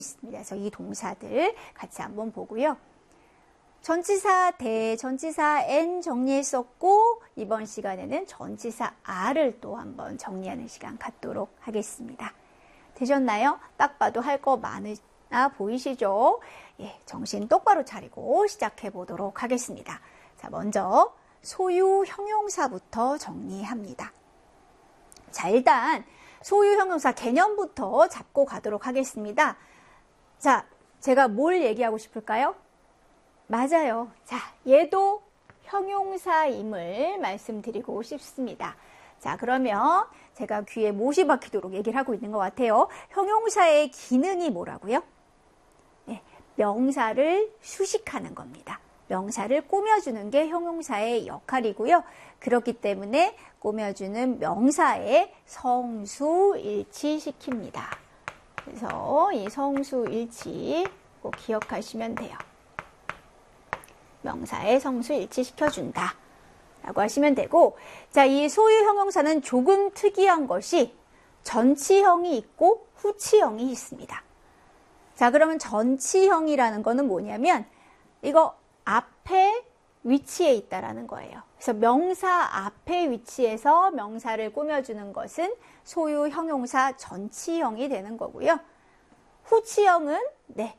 있습니다. 그래서 이 동사들 같이 한번 보고요. 전치사 대, 전치사 n 정리했었고 이번 시간에는 전치사 r을 또 한번 정리하는 시간 갖도록 하겠습니다. 되셨나요? 딱 봐도 할 거 많으나 보이시죠? 예, 정신 똑바로 차리고 시작해 보도록 하겠습니다. 자, 먼저 소유 형용사부터 정리합니다. 자, 일단 소유 형용사 개념부터 잡고 가도록 하겠습니다. 자, 제가 뭘 얘기하고 싶을까요? 맞아요. 자, 얘도 형용사임을 말씀드리고 싶습니다. 자, 그러면 제가 귀에 못이 박히도록 얘기를 하고 있는 것 같아요. 형용사의 기능이 뭐라고요? 네, 명사를 수식하는 겁니다. 명사를 꾸며주는 게 형용사의 역할이고요. 그렇기 때문에 꾸며주는 명사의 성수 일치시킵니다. 그래서 이 성수 일치 꼭 기억하시면 돼요. 명사의 성수 일치시켜준다 라고 하시면 되고, 자, 이 소유 형용사는 조금 특이한 것이 전치형이 있고 후치형이 있습니다. 자, 그러면 전치형이라는 거는 뭐냐면 이거 앞에 위치에 있다라는 거예요. 그래서 명사 앞에 위치해서 명사를 꾸며주는 것은 소유 형용사 전치형이 되는 거고요. 후치형은 네,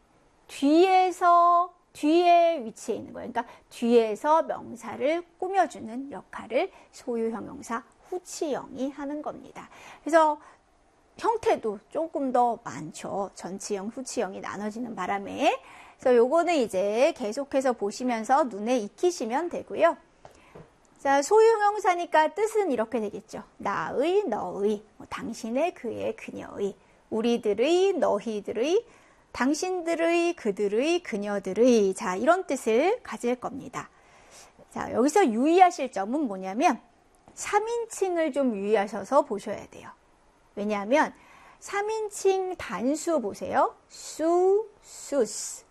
뒤에 위치해 있는 거예요. 그러니까 뒤에서 명사를 꾸며주는 역할을 소유 형용사 후치형이 하는 겁니다. 그래서 형태도 조금 더 많죠. 전치형, 후치형이 나눠지는 바람에. 그래서 요거는 이제 계속해서 보시면서 눈에 익히시면 되고요. 자, 소유 형용사니까 뜻은 이렇게 되겠죠. 나의, 너의, 당신의, 그의, 그녀의, 우리들의, 너희들의, 당신들의, 그들의, 그녀들의, 자, 이런 뜻을 가질 겁니다. 자, 여기서 유의하실 점은 뭐냐면 3인칭을 좀 유의하셔서 보셔야 돼요. 왜냐하면 3인칭 단수 보세요. 수, 수스.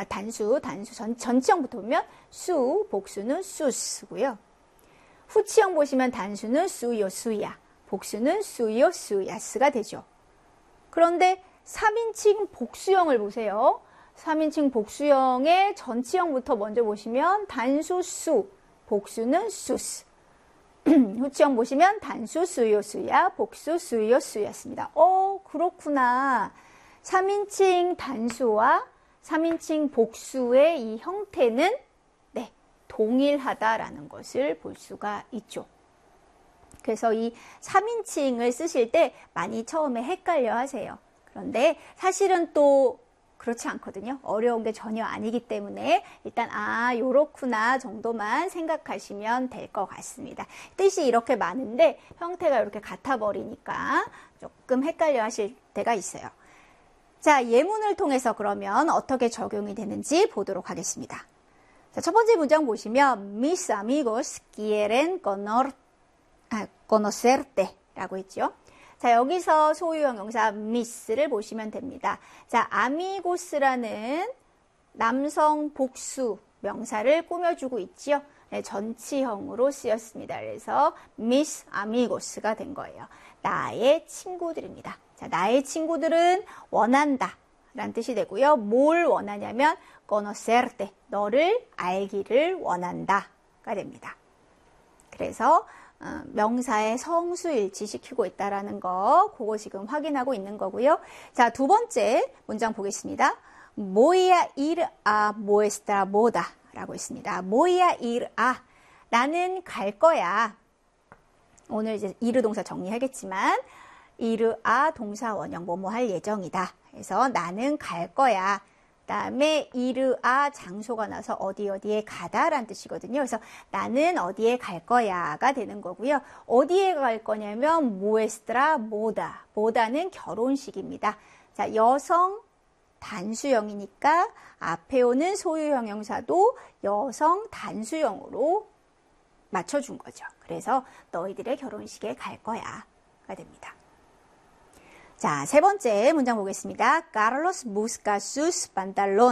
전치형부터 보면 수, 복수는 수스고요. 후치형 보시면 단수는 수요, 수야. 복수는 수요, 수야스가 되죠. 그런데 3인칭 복수형을 보세요. 3인칭 복수형의 전치형부터 먼저 보시면 단수 수, 복수는 수스. 후치형 보시면 단수 수요, 수야, 복수 수요, 수야스입니다. 그렇구나. 3인칭 단수와 3인칭 복수의 이 형태는 네, 동일하다라는 것을 볼 수가 있죠. 그래서 이 3인칭을 쓰실 때 많이 처음에 헷갈려 하세요. 그런데 사실은 또 그렇지 않거든요. 어려운 게 전혀 아니기 때문에 일단 요렇구나 정도만 생각하시면 될 것 같습니다. 뜻이 이렇게 많은데 형태가 이렇게 같아 버리니까 조금 헷갈려 하실 때가 있어요. 자, 예문을 통해서 그러면 어떻게 적용이 되는지 보도록 하겠습니다. 자, 첫 번째 문장 보시면 Mis amigos quieren conocerte 라고 했죠. 자, 여기서 소유 형용사 miss를 보시면 됩니다. 자, amigos라는 남성 복수 명사를 꾸며주고 있지요. 네, 전치형으로 쓰였습니다. 그래서 mis amigos가 된 거예요. 나의 친구들입니다. 자, 나의 친구들은 원한다 라는 뜻이 되고요. 뭘 원하냐면 conocerte, 너를 알기를 원한다가 됩니다. 그래서 명사의 성수 일치시키고 있다라는 거, 그거 지금 확인하고 있는 거고요. 자, 두 번째 문장 보겠습니다. Voy a ir a vuestra boda 라고 있습니다. Voy a ir a, 나는 갈 거야. 오늘 이제 ir 동사 정리하겠지만 ir a 동사 원형 뭐뭐 할 예정이다. 그래서 나는 갈 거야. 그다음에 ir a 장소가 나서 어디에 가다라는 뜻이거든요. 그래서 나는 어디에 갈 거야가 되는 거고요. 어디에 갈 거냐면 muestra boda. boda는 결혼식입니다. 자, 여성 단수형이니까 앞에 오는 소유 형용사도 여성 단수형으로 맞춰준 거죠. 그래서 너희들의 결혼식에 갈 거야가 됩니다. 자, 세 번째 문장 보겠습니다. Carlos busca sus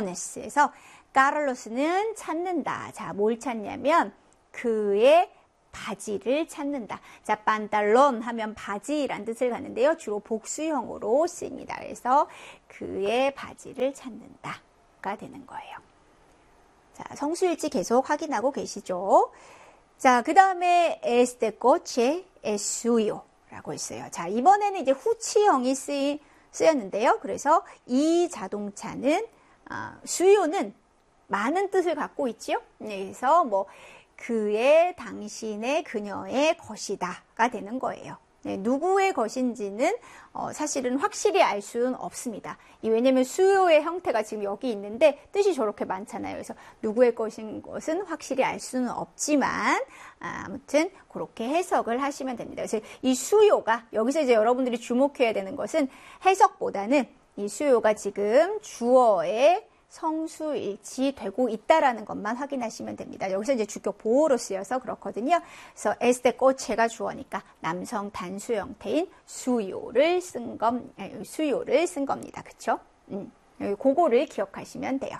pantalones에서 Carlos는 찾는다. 자, 뭘 찾냐면 그의 바지를 찾는다. 자, pantalón 하면 바지란 뜻을 갖는데요. 주로 복수형으로 쓰입니다. 그래서 그의 바지를 찾는다가 되는 거예요. 자, 성수일치 계속 확인하고 계시죠? 자, 그 다음에 este coche es suyo 라고 했어요. 자, 이번에는 이제 후치형이 쓰였는데요. 그래서 이 자동차는, suyo는 많은 뜻을 갖고 있지요. 그래서 뭐, 그의, 당신의, 그녀의 것이다가 되는 거예요. 네, 누구의 것인지는 사실은 확실히 알 수는 없습니다. 왜냐면 수요의 형태가 지금 여기 있는데 뜻이 저렇게 많잖아요. 그래서 누구의 것인 것은 확실히 알 수는 없지만 아무튼 그렇게 해석을 하시면 됩니다. 그래서 이 수요가 여기서 이제 여러분들이 주목해야 되는 것은 해석보다는 이 수요가 지금 주어의 성수일치되고 있다라는 것만 확인하시면 됩니다. 여기서 이제 주격 보호로 쓰여서 그렇거든요. 그래서 este coche가 주어니까 남성 단수 형태인 수요를 쓴 겁니다. 그쵸? 그거를 기억하시면 돼요.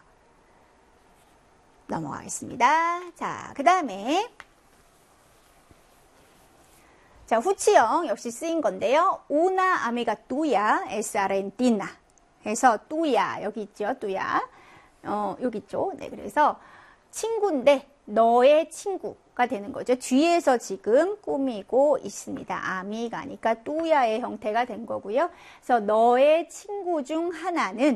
넘어가겠습니다. 자, 그 다음에 자, 후치형 역시 쓰인 건데요. Una amiga tuya es argentina. 그래서 tuya 여기 있죠. tuya. 여기 있죠. 네, 그래서 친구인데 너의 친구가 되는 거죠. 뒤에서 지금 꾸미고 있습니다. 아미가니까 뚜야의 형태가 된 거고요. 그래서 너의 친구 중 하나는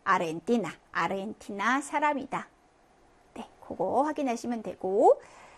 아르헨티나 사람이다. 네, 그거 확인하시면 되고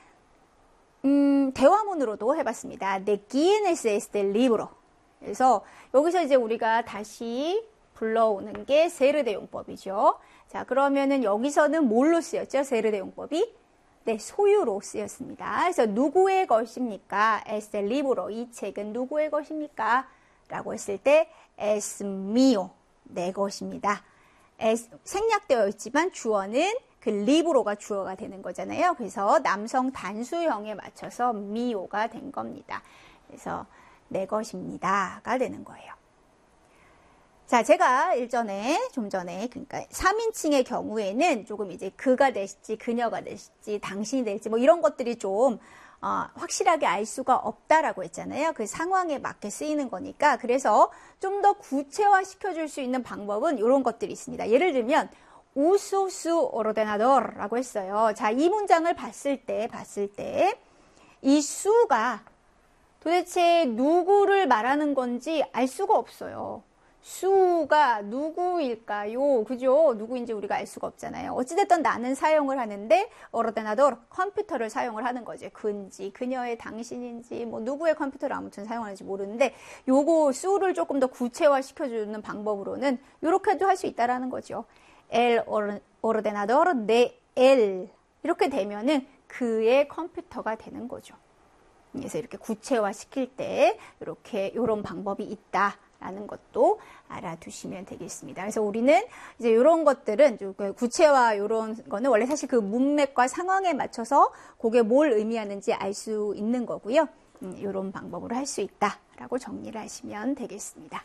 대화문으로도 해봤습니다. De quién es este libro? 그래서 여기서 이제 우리가 다시 불러오는 게 세르데 용법이죠. 자, 그러면은 여기서는 뭘로 쓰였죠? 세르데 용법이? 네, 소유로 쓰였습니다. 그래서 누구의 것입니까? este libro, 이 책은 누구의 것입니까? 라고 했을 때 es mío, 내 것입니다. 생략되어 있지만 주어는 그 리브로가 주어가 되는 거잖아요. 그래서 남성 단수형에 맞춰서 mío가 된 겁니다. 그래서 내 것입니다가 되는 거예요. 자, 제가 좀 전에, 그러니까 3인칭의 경우에는 조금 이제 그가 될지, 그녀가 될지, 당신이 될지, 뭐 이런 것들이 좀, 확실하게 알 수가 없다라고 했잖아요. 그 상황에 맞게 쓰이는 거니까. 그래서 좀 더 구체화 시켜줄 수 있는 방법은 이런 것들이 있습니다. 예를 들면, uso su ordenador 라고 했어요. 자, 이 문장을 봤을 때, 이 su가 도대체 누구를 말하는 건지 알 수가 없어요. 수가 누구일까요? 그죠? 누구인지 우리가 알 수가 없잖아요. 어찌됐든 나는 사용을 하는데 ordenador, 컴퓨터를 사용을 하는 거죠. 그인지, 그녀의 당신인지, 뭐 누구의 컴퓨터를 아무튼 사용하는지 모르는데 요거 수를 조금 더 구체화 시켜주는 방법으로는 이렇게도 할 수 있다라는 거죠. el ordenador de él 이렇게 되면은 그의 컴퓨터가 되는 거죠. 그래서 이렇게 구체화 시킬 때 이런 방법이 있다. 라는 것도 알아두시면 되겠습니다. 그래서 우리는 이제 이런 것들은 구체화 이런 거는 원래 사실 그 문맥과 상황에 맞춰서 그게 뭘 의미하는지 알 수 있는 거고요. 이런 방법으로 할 수 있다라고 정리를 하시면 되겠습니다.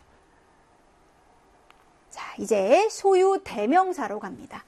자, 이제 소유 대명사로 갑니다.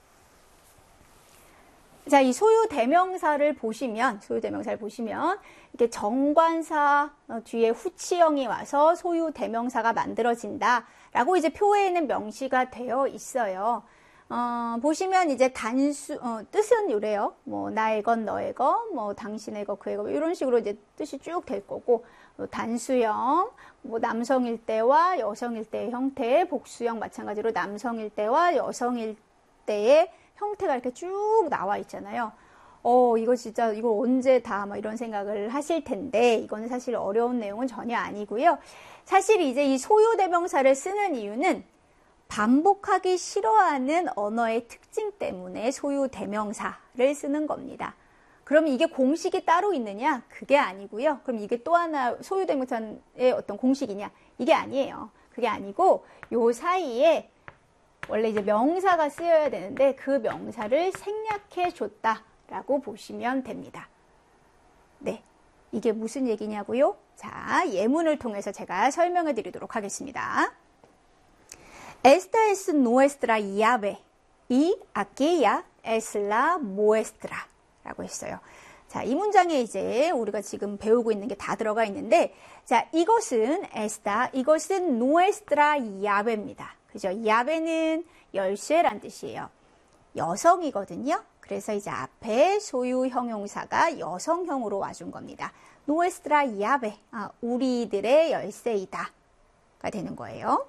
자, 이 소유 대명사를 보시면 이렇게 정관사 뒤에 후치형이 와서 소유 대명사가 만들어진다라고 이제 표에는 명시가 되어 있어요. 보시면 이제 뜻은 이래요. 뭐 나의 것, 너의 것, 뭐 당신의 것, 그의 것 이런 식으로 이제 뜻이 쭉 될 거고 단수형, 뭐 남성일 때와 여성일 때의 형태, 복수형 마찬가지로 남성일 때와 여성일 때의 형태가 이렇게 쭉 나와 있잖아요. 이거 진짜, 이거 언제 다, 뭐 이런 생각을 하실 텐데, 이거는 사실 어려운 내용은 전혀 아니고요. 사실 이제 이 소유대명사를 쓰는 이유는 반복하기 싫어하는 언어의 특징 때문에 소유대명사를 쓰는 겁니다. 그럼 이게 공식이 따로 있느냐? 그게 아니고요. 그럼 이게 또 하나 소유대명사의 어떤 공식이냐? 이게 아니에요. 그게 아니고, 요 사이에 원래 이제 명사가 쓰여야 되는데 그 명사를 생략해 줬다라고 보시면 됩니다. 네, 이게 무슨 얘기냐고요? 자, 예문을 통해서 제가 설명해 드리도록 하겠습니다. Esta es nuestra llave y aquella es la nuestra 라고 했어요. 자, 이 문장에 이제 우리가 지금 배우고 있는 게 다 들어가 있는데, 자, 이것은 esta, 이것은 nuestra llave입니다. 그죠? llave는 열쇠란 뜻이에요. 여성이거든요. 그래서 이제 앞에 소유 형용사가 여성형으로 와준 겁니다. nuestra llave, 우리들의 열쇠이다. 가 되는 거예요.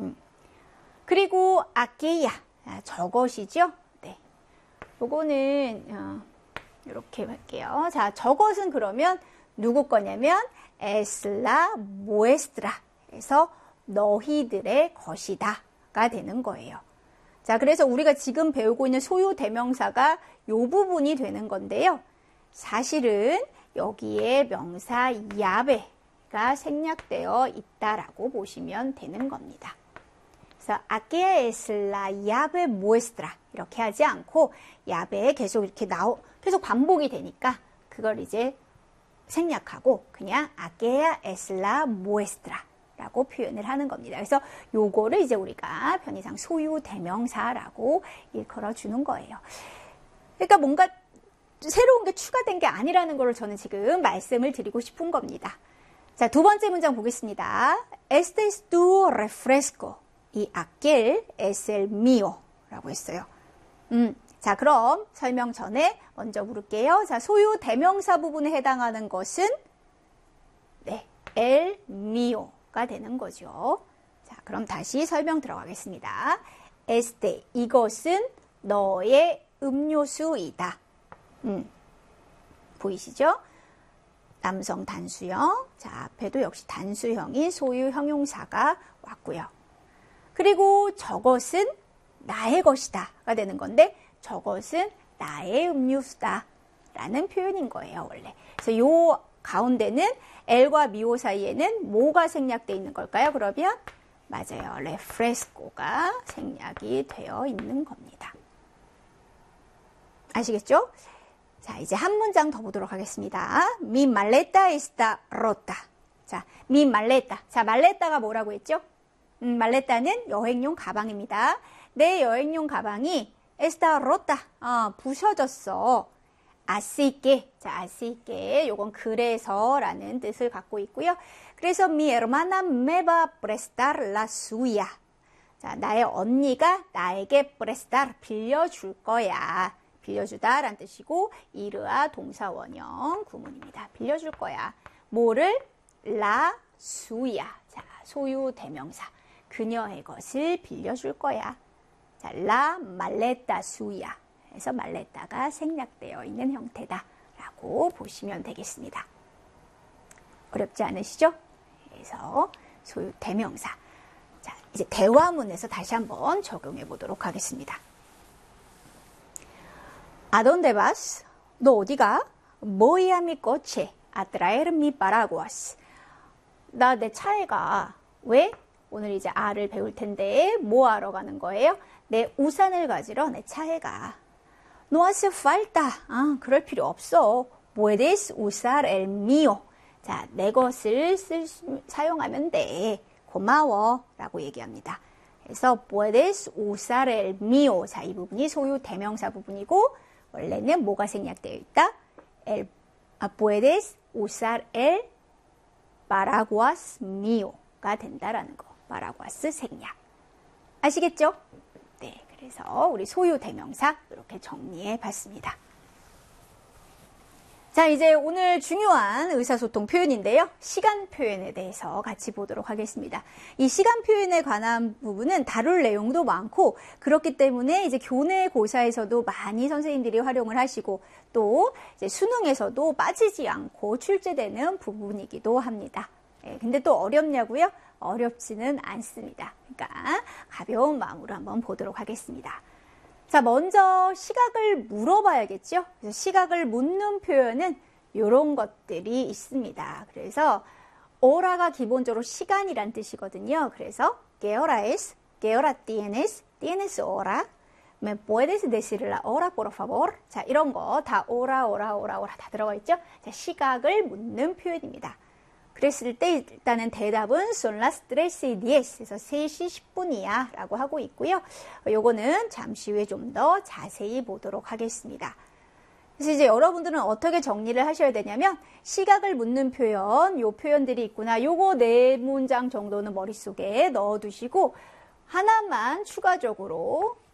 그리고 aquella, 저것이죠. 네. 요거는, 이렇게 할게요. 자, 저것은 그러면 누구 거냐면 es la vuestra 해서 너희들의 것이다 가 되는 거예요. 자, 그래서 우리가 지금 배우고 있는 소유 대명사가 요 부분이 되는 건데요. 사실은 여기에 명사 llave가 생략되어 있다라고 보시면 되는 겁니다. 그래서 aquella es la llave vuestra 이렇게 하지 않고 llave 계속 이렇게 계속 반복이 되니까 그걸 이제 생략하고 그냥 aquella es la vuestra 라고 표현을 하는 겁니다. 그래서 요거를 이제 우리가 편의상 소유 대명사라고 일컬어 주는 거예요. 그러니까 뭔가 새로운 게 추가된 게 아니라는 걸 저는 지금 말씀을 드리고 싶은 겁니다. 자, 두 번째 문장 보겠습니다. Este es tu refresco y aquel es el mío 라고 했어요. 자, 그럼 설명 전에 먼저 물을게요. 자, 소유 대명사 부분에 해당하는 것은 네, el mío가 되는 거죠. 자, 그럼 다시 설명 들어가겠습니다. este, 이것은 너의 음료수이다. 보이시죠? 남성 단수형. 자, 앞에도 역시 단수형인 소유 형용사가 왔고요. 그리고 저것은 나의 것이다가 되는 건데 저것은 나의 음료수다 라는 표현인 거예요, 원래. 그래서 요 가운데는 L과 미오 사이에는 뭐가 생략되어 있는 걸까요? 그러면 맞아요. refresco가 생략이 되어 있는 겁니다. 아시겠죠? 자, 이제 한 문장 더 보도록 하겠습니다. Mi maleta está rota. 자, mi maleta. 자, 말레타가 뭐라고 했죠? 말레타는 여행용 가방입니다. 내 여행용 가방이 está rota. 부셔졌어. así que. 자, así que. 요건 그래서라는 뜻을 갖고 있고요. 그래서 mi hermana me va a prestar la suya. 자, 나의 언니가 나에게 prestar, 빌려줄 거야. 빌려주다 라는 뜻이고 이르아 동사 원형 구문입니다. 빌려줄 거야. 뭐를? la suya. 자, 소유 대명사. 그녀의 것을 빌려줄 거야. 자, la maleta suya. 해서 말레타가 생략되어 있는 형태다 라고 보시면 되겠습니다. 어렵지 않으시죠? 그래서 소유 대명사. 자, 이제 대화문에서 다시 한번 적용해 보도록 하겠습니다. ¿A dónde vas? 너 어디가? Voy a mi coche a traer mi paraguas. 나 내 차에 가. 왜? 오늘 이제 R을 배울 텐데 뭐 하러 가는 거예요? 내 우산을 가지러 내 차에 가. No hace falta. 그럴 필요 없어. Puedes usar el mío. 자, 내 것을 사용하면 돼. 고마워. 라고 얘기합니다. 그래서 puedes usar el mío. 자, 이 부분이 소유 대명사 부분이고 원래는 뭐가 생략되어 있다? puedes usar el paraguas mío가 된다라는 거. paraguas 생략. 아시겠죠? 네, 그래서 우리 소유 대명사 이렇게 정리해 봤습니다. 자, 이제 오늘 중요한 의사소통 표현인데요. 시간 표현에 대해서 같이 보도록 하겠습니다. 이 시간 표현에 관한 부분은 다룰 내용도 많고 그렇기 때문에 이제 교내고사에서도 많이 선생님들이 활용을 하시고 또 이제 수능에서도 빠지지 않고 출제되는 부분이기도 합니다. 근데 또 어렵냐고요? 어렵지는 않습니다. 그러니까 가벼운 마음으로 한번 보도록 하겠습니다. 자, 먼저 시각을 물어봐야겠죠? 그래서 시각을 묻는 표현은 이런 것들이 있습니다. 그래서 hora가 기본적으로 시간이란 뜻이거든요. 그래서 ¿qué hora es? ¿Qué hora tienes? ¿Tienes hora? ¿Me puedes decir la hora, por favor? 자, 이런 거 다 hora 다 들어가 있죠? 자, 시각을 묻는 표현입니다. 그랬을 때 일단은 대답은 son las 3:10 그래서 3시 10분이야 라고 하고 있고요. 요거는 잠시 후에 좀 더 자세히 보도록 하겠습니다. 그래서 이제 여러분들은 어떻게 정리를 하셔야 되냐면 시각을 묻는 표현, 요 표현들이 있구나. 요거 4문장 정도는 머릿속에 넣어두시고 하나만 추가적으로